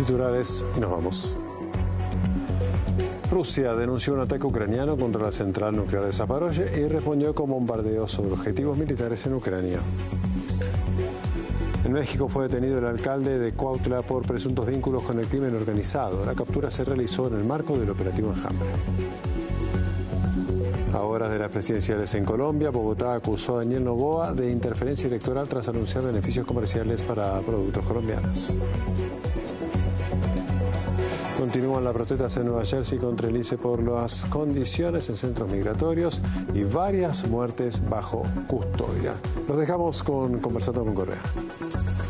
Titulares y nos vamos. Rusia denunció un ataque ucraniano contra la central nuclear de Zaporozhye y respondió con bombardeos sobre objetivos militares en Ucrania. En México fue detenido el alcalde de Cuautla por presuntos vínculos con el crimen organizado. La captura se realizó en el marco del operativo Enjambre. A horas de las presidenciales en Colombia, Bogotá acusó a Daniel Noboa de interferencia electoral tras anunciar beneficios comerciales para productos colombianos. Continúan las protestas en Nueva Jersey contra el ICE por las condiciones en centros migratorios y varias muertes bajo custodia. Los dejamos conversando con Correa.